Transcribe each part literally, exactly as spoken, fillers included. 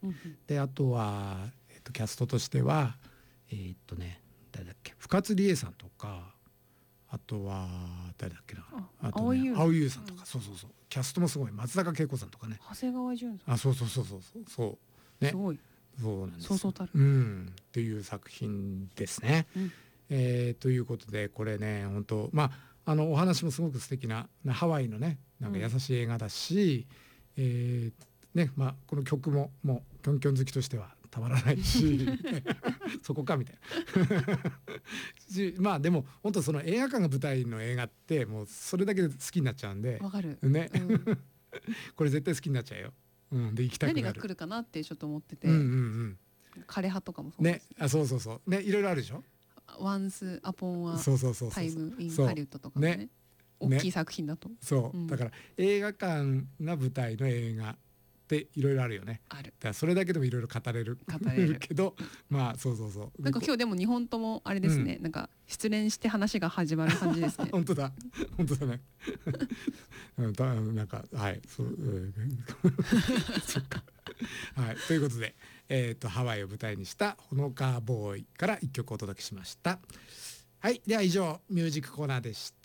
うんうん、 であとは、えっと、キャストとしてはえー、っとね誰だっけ深津理恵さんとか、あとは誰だっけな、あとね蒼井優さんとか、うん、そうそうそう、キャストもすごい、松坂慶子さんとかね、 長谷川潤さん、 あそうそうそうそうそうね、 すごい、 そうなんです、 そうそうたる、 うん、っていう作品ですね、うん、えー、ということでこれね本当まああのお話もすごく素敵なハワイのねなんか優しい映画だし、うん、えー、ねまあこの曲ももうキョンキョン好きとしてはたまらないしそこかみたいなまあでも本当その映画館が舞台の映画ってもうそれだけで好きになっちゃうんで、 わかるね、うん、これ絶対好きになっちゃうよ、うん、で行きたくなる、 何が来るかなってちょっと思ってて、 うんうんうん、 枯葉とかもそうですね、あそうそうそうね、いろいろあるでしょ、 ワンスアポンはタイムインハリウッドとかもね、ね大きい作品だと、 そう、うん、だから映画館が舞台の映画っていろいろあるよね。 ある。 だからそれだけでもいろいろ語れる語れるけど、まあそうそうそう。 なんか今日でもにほんともあれですね、うん、なんか失恋して話が始まる感じですね。 本当だ本当だね。なんかはいそう、うん、そっかはいということで、えっとハワイを舞台にしたほのかボーイから一曲お届けしました。はい、では以上ミュージックコーナーでした。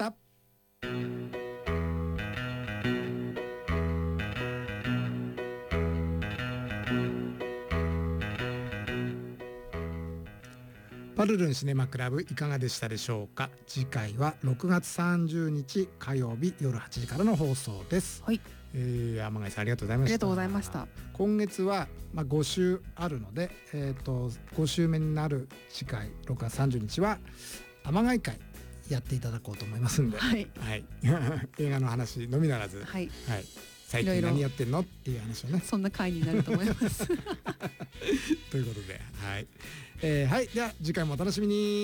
パルルンシネマクラブいかがでしたでしょうか。次回はろくがつさんじゅうにち火曜日夜はちじからの放送です。 はい、 えー、天貝さんありがとうございました。 ありがとうございました。 今月はまあご週あるので、えー、とご週目になる次回ろくがつさんじゅうにちは天貝会やっていただこうと思いますんで、 はい、 はい、映画の話のみならず、 はい、 はい、最近何やってんのっていう話をね、 そんな回になると思いますということで、はい、えー、はい、では次回もお楽しみに。